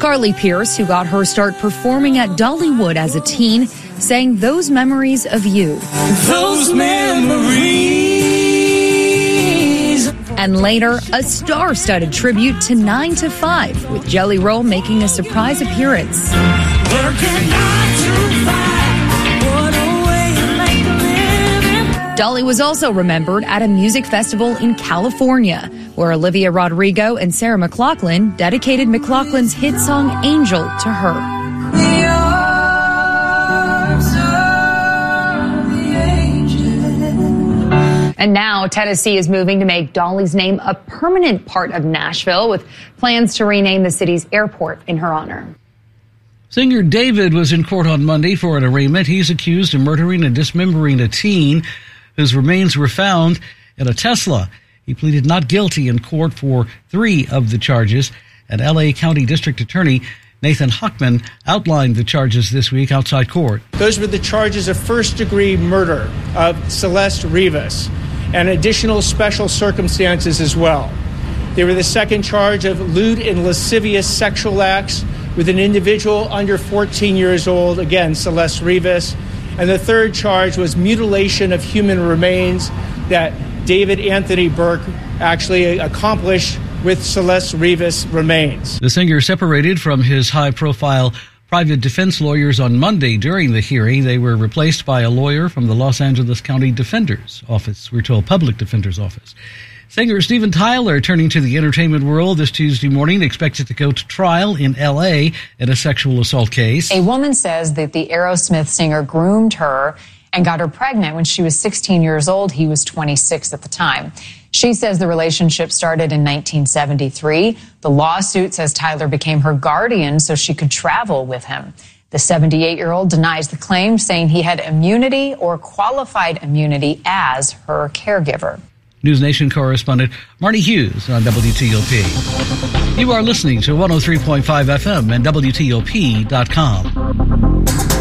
Carly Pierce, who got her start performing at Dollywood as a teen, sang Those Memories of You. Those memories. And later, a star-studded tribute to 9 to 5, with Jelly Roll making a surprise appearance. Dolly was also remembered at a music festival in California, where Olivia Rodrigo and Sarah McLachlan dedicated McLachlan's hit song Angel to her. And now Tennessee is moving to make Dolly's name a permanent part of Nashville, with plans to rename the city's airport in her honor. Singer David was in court on Monday for an arraignment. He's accused of murdering and dismembering a teen whose remains were found in a Tesla. He pleaded not guilty in court for 3 of the charges, and L.A. County District Attorney Nathan Hochman outlined the charges this week outside court. Those were the charges of first-degree murder of Celeste Rivas and additional special circumstances as well. They were the second charge of lewd and lascivious sexual acts with an individual under 14 years old, again, Celeste Rivas. And the third charge was mutilation of human remains that David Anthony Burke actually accomplished with Celeste Rivas' remains. The singer separated from his high-profile private defense lawyers on Monday during the hearing. They were replaced by a lawyer from the Los Angeles County Defender's Office. We're told Public Defender's Office. Singer Steven Tyler, turning to the entertainment world this Tuesday morning, expected to go to trial in L.A. in a sexual assault case. A woman says that the Aerosmith singer groomed her and got her pregnant when she was 16 years old. He was 26 at the time. She says the relationship started in 1973. The lawsuit says Tyler became her guardian so she could travel with him. The 78-year-old denies the claim, saying he had immunity or qualified immunity as her caregiver. News Nation correspondent Marty Hughes on WTOP. You are listening to 103.5 FM and WTOP.com.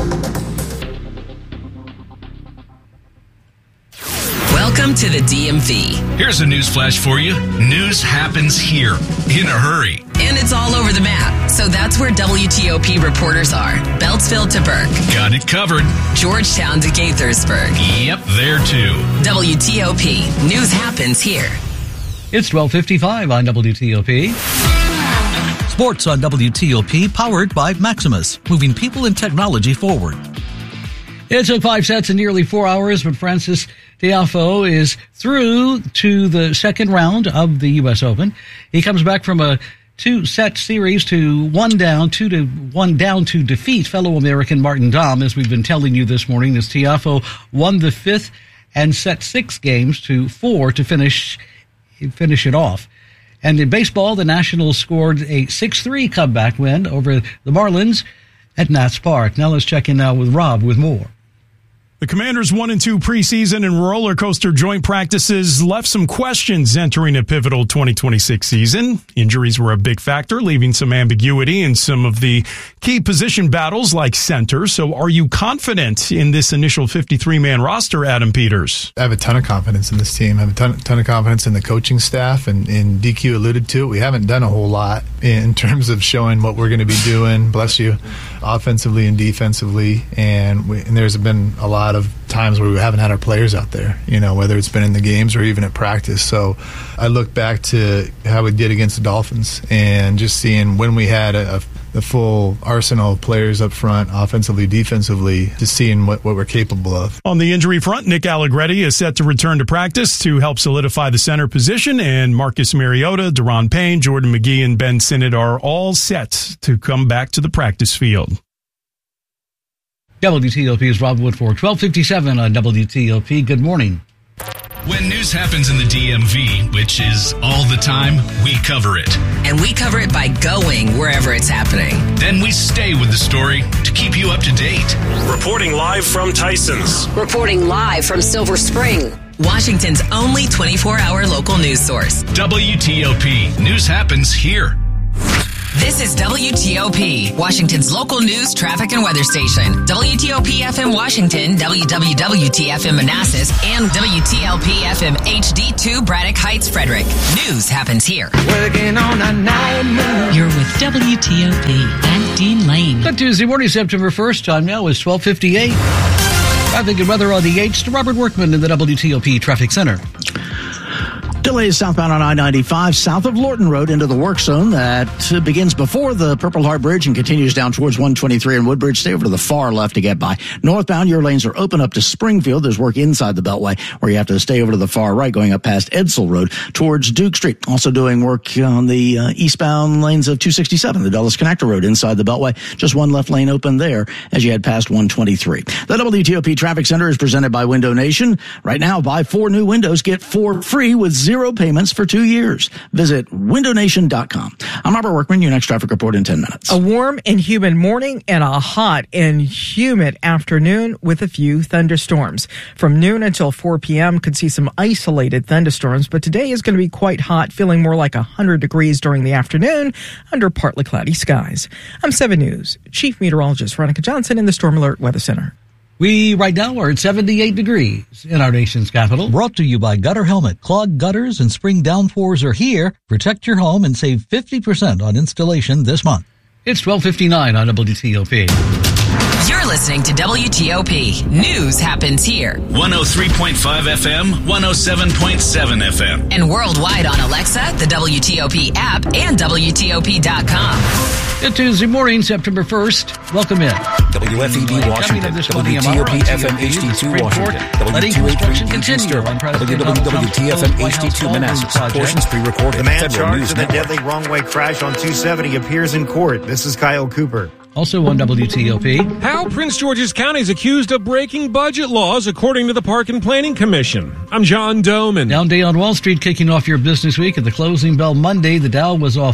Welcome to the DMV. Here's a news flash for you. News happens here in a hurry. And it's all over the map. So that's where WTOP reporters are. Beltsville to Burke. Got it covered. Georgetown to Gaithersburg. Yep, there too. WTOP. News happens here. It's 12:55 on WTOP. Sports on WTOP, powered by Maximus, moving people and technology forward. It took 5 sets in nearly 4 hours, but Francis Tiafoe is through to the second round of the U.S. Open. He comes back from a 2-set series to 2-1 down to defeat fellow American Martin Dahm. As we've been telling you this morning, as Tiafoe won the 5th and set 6 games to 4 to finish it off. And in baseball, the Nationals scored a 6-3 comeback win over the Marlins at Nats Park. Now let's check in now with Rob with more. The Commanders' 1-2 preseason and roller coaster joint practices left some questions entering a pivotal 2026 season. Injuries were a big factor, leaving some ambiguity in some of the key position battles like center. So are you confident in this initial 53-man roster, Adam Peters? I have a ton of confidence in this team. I have a ton of confidence in the coaching staff, and DQ alluded to it. We haven't done a whole lot in terms of showing what we're going to be doing, bless you, offensively and defensively. And there's been a lot of times where we haven't had our players out there, whether it's been in the games or even at practice. So I look back to how we did against the Dolphins and just seeing when we had the full arsenal of players up front, offensively, defensively, just seeing what we're capable of. On the injury front, Nick Allegretti is set to return to practice to help solidify the center position, and Marcus Mariota, Deron Payne, Jordan McGee, and Ben Sinnott are all set to come back to the practice field. WTOP's Rob Woodford, 12:57 on WTOP. Good morning. When news happens in the DMV, which is all the time, we cover it. And we cover it by going wherever it's happening. Then we stay with the story to keep you up to date. Reporting live from Tyson's. Reporting live from Silver Spring, Washington's only 24-hour local news source. WTOP. News happens here. This is WTOP, Washington's local news, traffic, and weather station. WTOP FM Washington, WWWT-FM Manassas, and WTLP FM HD2 Braddock Heights, Frederick. News happens here. Working on a night. You're with WTOP and Dean Lane. Good Tuesday morning, September 1st. Time now is 12:58. Traffic and weather on the 8th to Robert Workman in the WTOP Traffic Center. Delays southbound on I-95 south of Lorton Road into the work zone that begins before the Purple Heart Bridge and continues down towards 123 and Woodbridge. Stay over to the far left to get by. Northbound, your lanes are open up to Springfield. There's work inside the Beltway where you have to stay over to the far right going up past Edsel Road towards Duke Street. Also doing work on the eastbound lanes of 267, the Dulles Connector Road inside the Beltway. Just one left lane open there as you head past 123. The WTOP Traffic Center is presented by Window Nation. Right now, buy 4 new windows, get 4 free with 0 payments for 2 years. Visit windownation.com. I'm Robert Workman, your next traffic report in 10 minutes. A warm and humid morning and a hot and humid afternoon with a few thunderstorms. From noon until 4 p.m. could see some isolated thunderstorms, but today is going to be quite hot, feeling more like 100 degrees during the afternoon under partly cloudy skies. I'm 7 News Chief Meteorologist Veronica Johnson in the Storm Alert Weather Center. We right now are at 78 degrees in our nation's capital. Brought to you by Gutter Helmet. Clogged gutters and spring downpours are here. Protect your home and save 50% on installation this month. It's 12:59 on WTOP. You're listening to WTOP. News happens here. 103.5 FM, 107.7 FM. And worldwide on Alexa, the WTOP app, and WTOP.com. Good Tuesday morning, September 1st. Welcome in. WFEB Washington, WTOP FM HD2 Washington, W283 Sterling, WWWT-FM HD2 Manassas. Portions pre-recorded. The man Federal charged News in the Network. deadly wrong-way crash on 270 appears in court. This is Kyle Cooper. Also on WTOP. How Prince George's County is accused of breaking budget laws, according to the Park and Planning Commission. I'm John Doman. Down day on Wall Street, kicking off your business week at the closing bell Monday. The Dow was off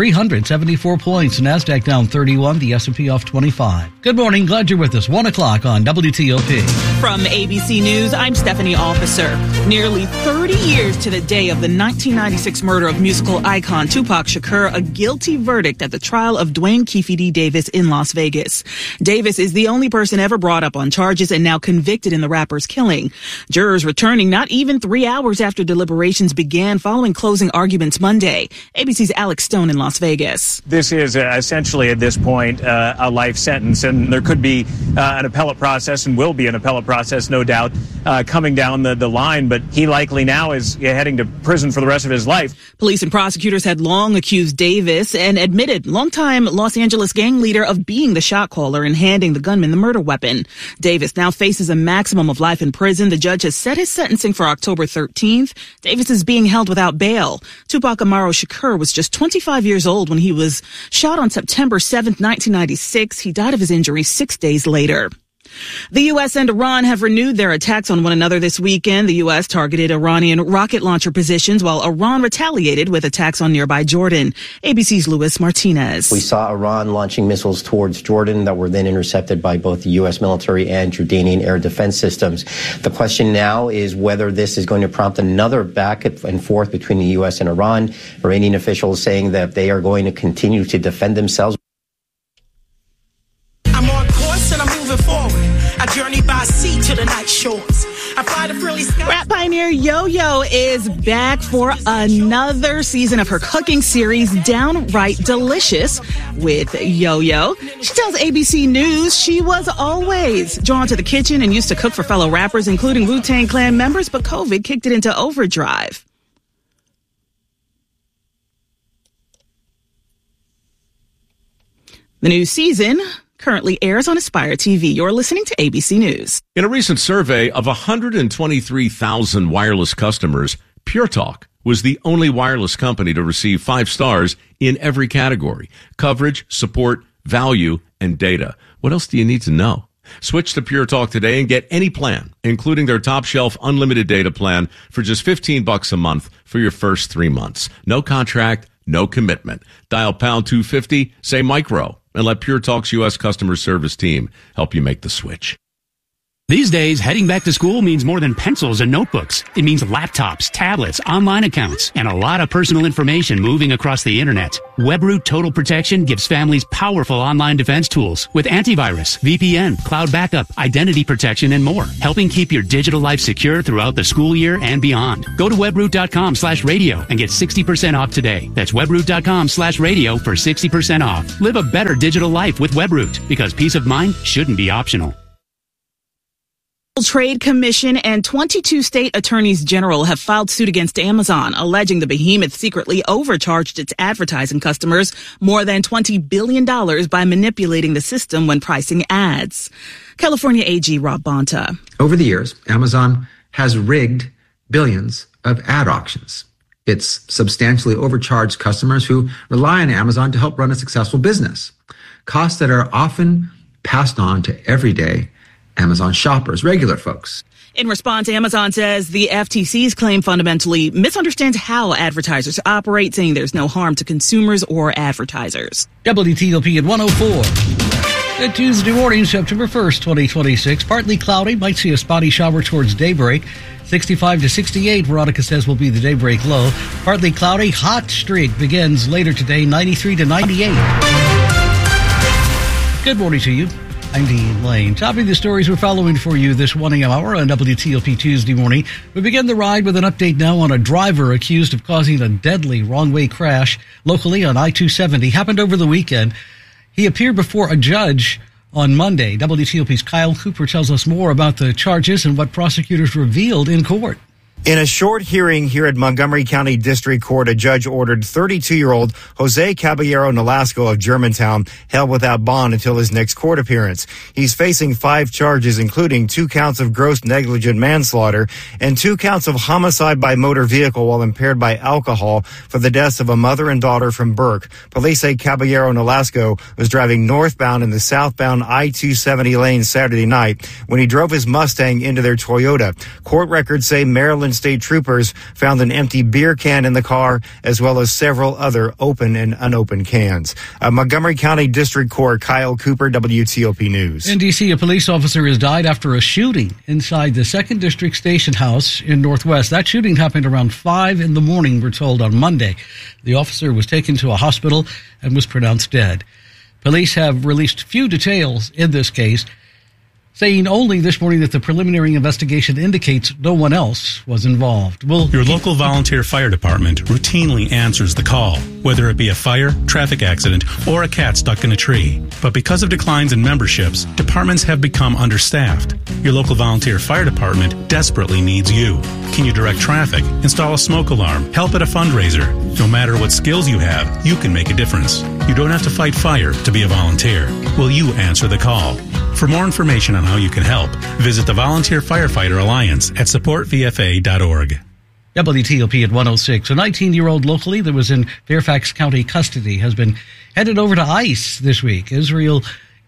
374 points. NASDAQ down 31. The S&P off 25. Good morning. Glad you're with us. 1 o'clock on WTOP. From ABC News, I'm Stephanie Officer. Nearly 30 years to the day of the 1996 murder of musical icon Tupac Shakur, a guilty verdict at the trial of Dwayne Keefe D. Davis in Las Vegas. Davis is the only person ever brought up on charges and now convicted in the rapper's killing. Jurors returning not even 3 hours after deliberations began following closing arguments Monday. ABC's Alex Stone in Las Vegas. This is essentially at this point a life sentence, and there could be an appellate process and will be an appellate process, no doubt, coming down the line, but he likely now is heading to prison for the rest of his life. Police and prosecutors had long accused Davis and admitted longtime Los Angeles gang leader of being the shot caller and handing the gunman the murder weapon. Davis now faces a maximum of life in prison. The judge has set his sentencing for October 13th. Davis is being held without bail. Tupac Amaru Shakur was just 25 years old when he was shot on September 7th, 1996. He died of his injuries 6 days later. The U.S. and Iran have renewed their attacks on one another this weekend. The U.S. targeted Iranian rocket launcher positions while Iran retaliated with attacks on nearby Jordan. ABC's Luis Martinez. We saw Iran launching missiles towards Jordan that were then intercepted by both the U.S. military and Jordanian air defense systems. The question now is whether this is going to prompt another back and forth between the U.S. and Iran. Iranian officials saying that they are going to continue to defend themselves. I'm on course and I'm moving forward. I journey by sea to the night shores. I fly the frilly sky. Rap pioneer Yo-Yo is back for another season of her cooking series, Downright Delicious with Yo-Yo. She tells ABC News she was always drawn to the kitchen and used to cook for fellow rappers, including Wu-Tang Clan members, but COVID kicked it into overdrive. The new season currently airs on Aspire TV. You're listening to ABC News. In a recent survey of 123,000 wireless customers, Pure Talk was the only wireless company to receive 5 stars in every category: coverage, support, value, and data. What else do you need to know? Switch to Pure Talk today and get any plan, including their top shelf unlimited data plan for just $15 a month for your first 3 months. No contract, no commitment. Dial pound 250, say micro, and let Pure Talk's U.S. customer service team help you make the switch. These days, heading back to school means more than pencils and notebooks. It means laptops, tablets, online accounts, and a lot of personal information moving across the internet. WebRoot Total Protection gives families powerful online defense tools with antivirus, VPN, cloud backup, identity protection, and more, helping keep your digital life secure throughout the school year and beyond. Go to webroot.com/radio and get 60% off today. That's webroot.com/radio for 60% off. Live a better digital life with WebRoot, because peace of mind shouldn't be optional. Trade Commission and 22 state attorneys general have filed suit against Amazon, alleging the behemoth secretly overcharged its advertising customers more than $20 billion by manipulating the system when pricing ads. California AG Rob Bonta. Over the years, Amazon has rigged billions of ad auctions. It's substantially overcharged customers who rely on Amazon to help run a successful business. Costs that are often passed on to everyday Amazon shoppers, regular folks. In response, Amazon says the FTC's claim fundamentally misunderstands how advertisers operate, saying there's no harm to consumers or advertisers. WTOP at 104. Good Tuesday morning, September 1st, 2026. Partly cloudy. Might see a spotty shower towards daybreak. 65 to 68, Veronica says, will be the daybreak low. Partly cloudy. Hot streak begins later today, 93 to 98. Good morning to you. I'm Dean Lane. Topping the stories we're following for you this 1 a.m. hour on WTOP Tuesday morning. We begin the ride with an update now on a driver accused of causing a deadly wrong-way crash locally on I-270. Happened over the weekend. He appeared before a judge on Monday. WTOP's Kyle Cooper tells us more about the charges and what prosecutors revealed in court. In a short hearing here at Montgomery County District Court, a judge ordered 32-year-old Jose Caballero Nolasco of Germantown held without bond until his next court appearance. He's facing 5 charges, including 2 counts of gross negligent manslaughter and 2 counts of homicide by motor vehicle while impaired by alcohol for the deaths of a mother and daughter from Burke. Police say Caballero Nolasco was driving northbound in the southbound I-270 lane Saturday night when he drove his Mustang into their Toyota. Court records say Maryland State troopers found an empty beer can in the car, as well as several other open and unopened cans. Montgomery County District Court, Kyle Cooper, WTOP News. In D.C., a police officer has died after a shooting inside the 2nd District Station House in Northwest. That shooting happened around 5 in the morning, we're told, on Monday. The officer was taken to a hospital and was pronounced dead. Police have released few details in this case, saying only this morning that the preliminary investigation indicates no one else was involved. Your local volunteer fire department routinely answers the call, whether it be a fire, traffic accident, or a cat stuck in a tree. But because of declines in memberships, departments have become understaffed. Your local volunteer fire department desperately needs you. Can you direct traffic, install a smoke alarm, help at a fundraiser? No matter what skills you have, you can make a difference. You don't have to fight fire to be a volunteer. Will you answer the call? For more information on how you can help, visit the Volunteer Firefighter Alliance at supportvfa.org. WTOP at 106. A 19-year-old locally that was in Fairfax County custody has been headed over to ICE this week. Israel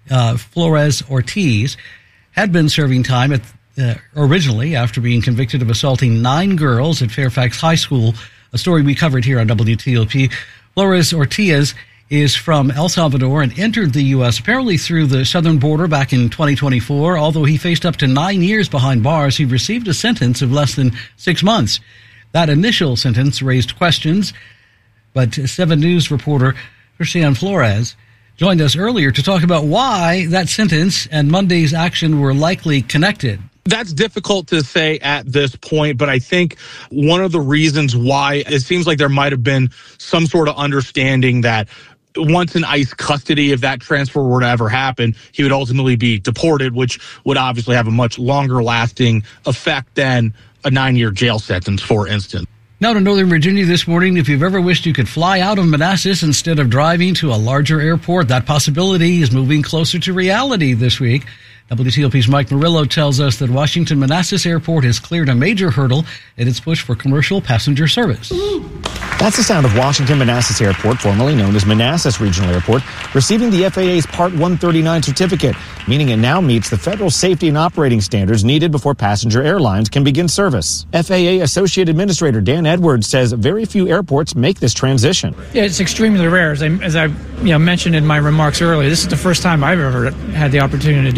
Flores Ortiz had been serving time originally after being convicted of assaulting 9 girls at Fairfax High School, a story we covered here on WTOP. Flores Ortiz is from El Salvador and entered the U.S. apparently through the southern border back in 2024. Although he faced up to 9 years behind bars, he received a sentence of less than 6 months. That initial sentence raised questions, but 7 News reporter Christian Flores joined us earlier to talk about why that sentence and Monday's action were likely connected. That's difficult to say at this point, but I think one of the reasons why it seems like there might have been some sort of understanding that once in ICE custody, if that transfer were to ever happen, he would ultimately be deported, which would obviously have a much longer lasting effect than a 9-year jail sentence, for instance. Now to Northern Virginia this morning. If you've ever wished you could fly out of Manassas instead of driving to a larger airport, that possibility is moving closer to reality this week. WTOP's Mike Murillo tells us that Washington Manassas Airport has cleared a major hurdle in its push for commercial passenger service. That's the sound of Washington Manassas Airport, formerly known as Manassas Regional Airport, receiving the FAA's Part 139 certificate, meaning it now meets the federal safety and operating standards needed before passenger airlines can begin service. FAA Associate Administrator Dan Edwards says very few airports make this transition. Yeah, it's extremely rare. As I mentioned in my remarks earlier, this is the first time I've ever had the opportunity to do this.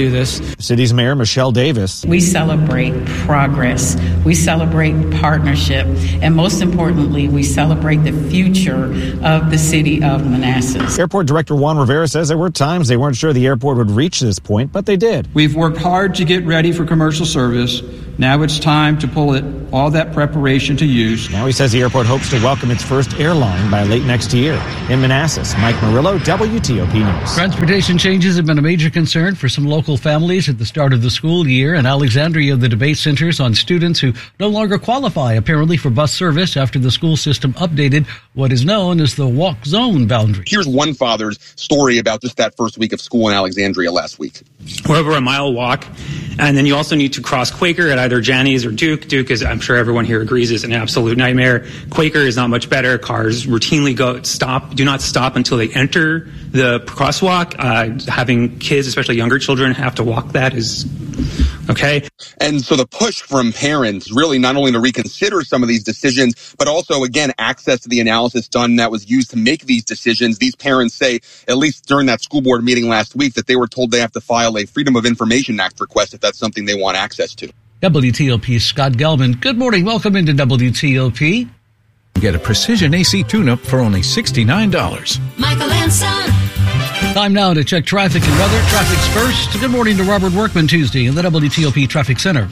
City's Mayor Michelle Davis. We celebrate progress. We celebrate partnership. And most importantly, we celebrate the future of the city of Manassas. Airport Director Juan Rivera says there were times they weren't sure the airport would reach this point, but they did. We've worked hard to get ready for commercial service. Now it's time to pull all that preparation to use. Now he says the airport hopes to welcome its first airline by late next year. In Manassas, Mike Murillo, WTOP News. Transportation changes have been a major concern for some local families at the start of the school year. In Alexandria, the debate centers on students who no longer qualify, apparently, for bus service after the school system updated what is known as the walk zone boundary. Here's one father's story about just that first week of school in Alexandria last week. We're over a mile walk, and then you also need to cross Quaker at either Janney's or Duke. Duke is, I'm sure everyone here agrees, is an absolute nightmare. Quaker is not much better. Cars routinely do not stop until they enter the crosswalk. Having kids, especially younger children, have to walk that is okay. And so the push from parents really not only to reconsider some of these decisions, but also, again, access to the analysis done that was used to make these decisions. These parents say, at least during that school board meeting last week, that they were told they have to file a Freedom of Information Act request if that's something they want access to. WTOP's Scott Gelman. Good morning. Welcome into WTOP. Get a Precision AC tune-up for only $69. Michael and Son. Time now to check traffic and weather. Traffic's first. Good morning to Robert Workman Tuesday in the WTOP Traffic Center.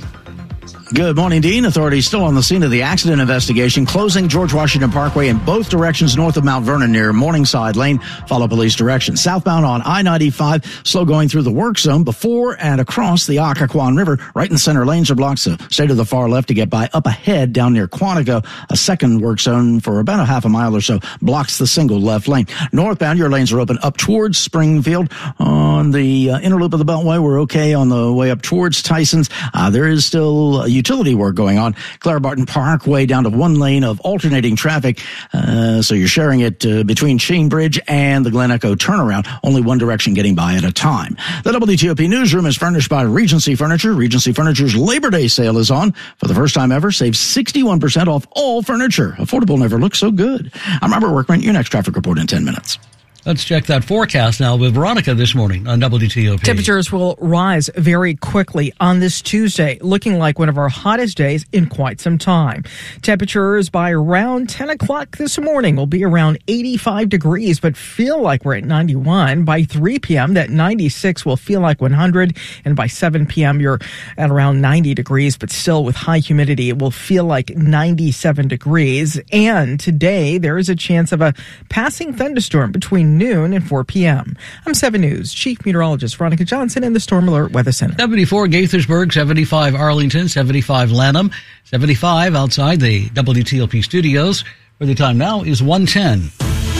Good morning, Dean. Authorities still on the scene of the accident investigation, closing George Washington Parkway in both directions north of Mount Vernon near Morningside Lane. Follow police directions. Southbound on I-95, slow going through the work zone before and across the Occoquan River. Right and center lanes are blocked, so stay to the far left to get by. Up ahead down near Quantico, a second work zone for about a half a mile or so blocks the single left lane. Northbound, your lanes are open up towards Springfield. On the inner loop of the Beltway, we're okay on the way up towards Tyson's. There is still utility work going on. Clara Barton Parkway down to one lane of alternating traffic. So you're sharing it between Sheen Bridge and the Glen Echo turnaround. Only one direction getting by at a time. The WTOP newsroom is furnished by Regency Furniture. Regency Furniture's Labor Day sale is on. For the first time ever, save 61% off all furniture. Affordable never looked so good. I'm Robert Workman. Your next traffic report in 10 minutes. Let's check that forecast now with Veronica this morning on WTOP. Temperatures will rise very quickly on this Tuesday, looking like one of our hottest days in quite some time. Temperatures by around 10 o'clock this morning will be around 85 degrees, but feel like we're at 91. By 3 p.m., that 96 will feel like 100. And by 7 p.m., you're at around 90 degrees, but still with high humidity, it will feel like 97 degrees. And today, there is a chance of a passing thunderstorm between noon and 4 p.m. I'm 7 News Chief Meteorologist Veronica Johnson in the Storm Alert Weather Center. 74 Gaithersburg, 75 Arlington, 75 Lanham, 75 outside the WTOP studios, where the time now is 1:10.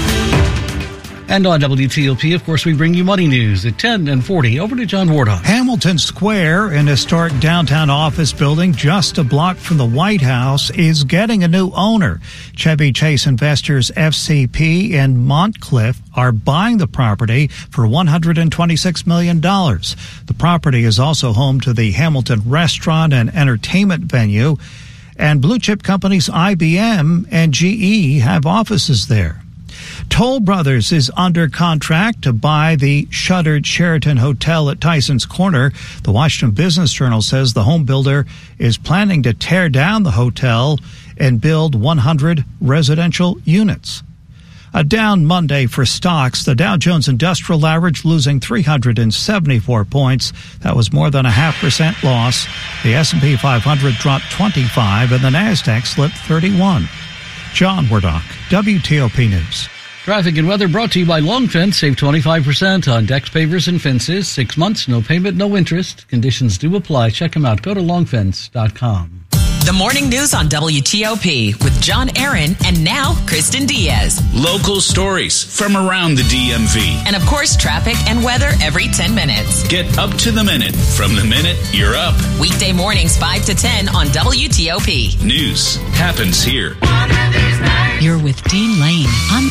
And on WTOP, of course, we bring you money news at 10 and 40. Over to John Wardock. Hamilton Square, an historic downtown office building just a block from the White House, is getting a new owner. Chevy Chase investors FCP and Montcliff are buying the property for $126 million. The property is also home to the Hamilton Restaurant and Entertainment Venue, and blue chip companies IBM and GE have offices there. Toll Brothers is under contract to buy the shuttered Sheraton Hotel at Tyson's Corner. The Washington Business Journal says the home builder is planning to tear down the hotel and build 100 residential units. A down Monday for stocks. The Dow Jones Industrial Average losing 374 points. That was more than a 0.5% loss. The S&P 500 dropped 25 and the NASDAQ slipped 31. John Wardock, WTOP News. Traffic and weather brought to you by Long Fence. Save 25% on decks, pavers, and fences. 6 months, no payment, no interest. Conditions do apply. Check them out. Go to longfence.com. The morning news on WTOP with John Aaron and now Kristen Diaz. Local stories from around the DMV. And of course, traffic and weather every 10 minutes. Get up to the minute from the minute you're up. Weekday mornings 5 to 10 on WTOP. News happens here. You're with Dean Lane on